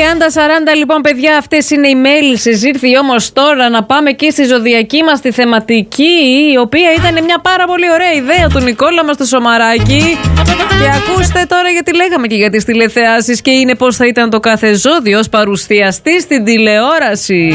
30-40 λοιπόν, παιδιά, αυτές είναι οι μέλισσες. Ήρθε όμως τώρα να πάμε και στη ζωδιακή μας τη θεματική, η οποία ήταν μια πάρα πολύ ωραία ιδέα του Νικόλα μας του Σωμαράκη. Και ακούστε τώρα, γιατί λέγαμε και για τις τηλεθεάσεις και είναι πώς θα ήταν το κάθε ζώδιο ως παρουσιαστή στην τηλεόραση.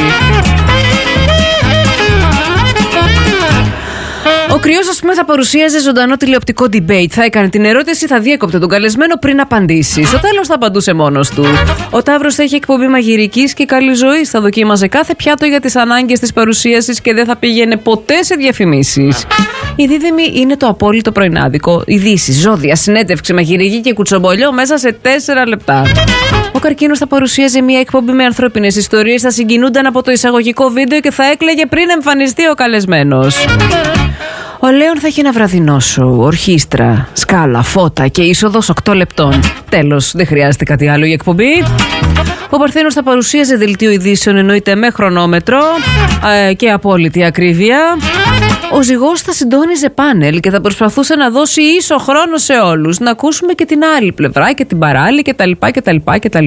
Ο Κρυός, ας πούμε, θα παρουσίαζε ζωντανό τηλεοπτικό debate. Θα έκανε την ερώτηση, θα διέκοπτε τον καλεσμένο πριν απαντήσει. Στο τέλος θα απαντούσε μόνος του. Ο Ταύρος θα είχε εκπομπή μαγειρικής και καλής ζωής. Θα δοκίμαζε κάθε πιάτο για τις ανάγκες της παρουσίασης και δεν θα πήγαινε ποτέ σε διαφημίσεις. Η Δίδυμη είναι το απόλυτο πρωινάδικο. Ειδήσεις, ζώδια, συνέντευξη, μαγειρική και κουτσομπολιό μέσα σε 4 λεπτά. Ο Καρκίνος θα παρουσίαζε μια εκπομπή με ανθρώπινες ιστορίες, θα συγκινούνταν από το εισαγωγικό βίντεο και θα έκλαιγε πριν εμφανιστεί ο καλεσμένος. Ο Λέων θα έχει ένα βραδινό σου, ορχήστρα, σκάλα, φώτα και είσοδος 8 λεπτών. Τέλος, δεν χρειάζεται κάτι άλλο η εκπομπή. Ο Παρθένος θα παρουσίαζε δελτίο ειδήσεων, εννοείται με χρονόμετρο και απόλυτη ακρίβεια. Ο Ζυγός θα συντόνιζε πάνελ και θα προσπαθούσε να δώσει ίσο χρόνο σε όλους. Να ακούσουμε και την άλλη πλευρά και την παράλληλη κτλ.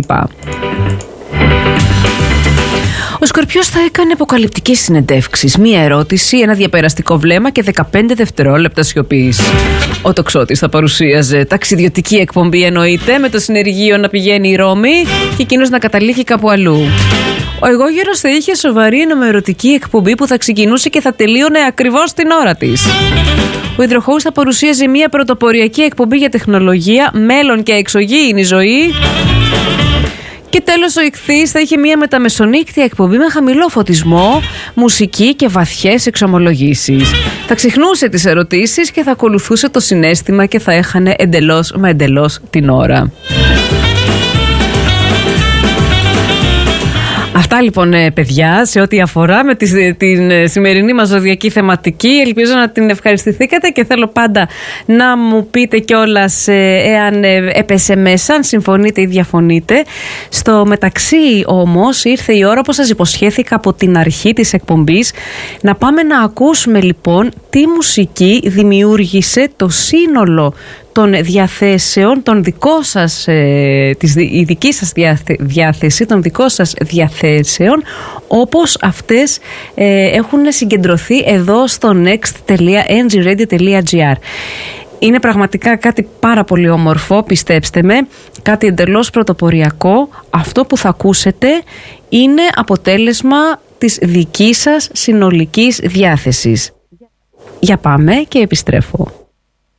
Ο Σκορπιός θα έκανε αποκαλυπτικές συνεντεύξεις. Μία ερώτηση, ένα διαπεραστικό βλέμμα και 15 δευτερόλεπτα σιωπής. Ο Τοξότης θα παρουσίαζε ταξιδιωτική εκπομπή, εννοείται, με το συνεργείο να πηγαίνει η Ρώμη και εκείνος να καταλήγει κάπου αλλού. Ο Αιγόγερος θα είχε σοβαρή ενημερωτική εκπομπή που θα ξεκινούσε και θα τελείωνε ακριβώς την ώρα της. Ο Υδροχόος θα παρουσίαζε μια πρωτοποριακή εκπομπή για τεχνολογία, μέλλον και εξωγήινη ζωή. Και τέλος, ο Ιχθύης θα είχε μια μεταμεσονύκτια εκπομπή με χαμηλό φωτισμό, μουσική και βαθιές εξομολογήσεις. Θα ξεχνούσε τις ερωτήσεις και θα ακολουθούσε το συναίσθημα και θα έχανε εντελώς την ώρα. Αυτά λοιπόν, παιδιά, σε ό,τι αφορά με την σημερινή μας ζωδιακή θεματική. Ελπίζω να την ευχαριστηθήκατε και θέλω πάντα να μου πείτε κιόλας εάν έπεσε μέσα, αν συμφωνείτε ή διαφωνείτε. Στο μεταξύ όμως ήρθε η ώρα, όπως σας υποσχέθηκα από την αρχή της εκπομπής, να πάμε να ακούσουμε λοιπόν τι μουσική δημιούργησε το σύνολο των διαθέσεων, των δικών σας, η δική σας διάθεση, των δικών σας διαθέσεων, όπως αυτές έχουν συγκεντρωθεί εδώ στο next.ngradio.gr. Είναι πραγματικά κάτι πάρα πολύ όμορφο, πιστέψτε με, κάτι εντελώς πρωτοποριακό. Αυτό που θα ακούσετε είναι αποτέλεσμα της δικής σας συνολικής διάθεσης. Για πάμε και επιστρέφω.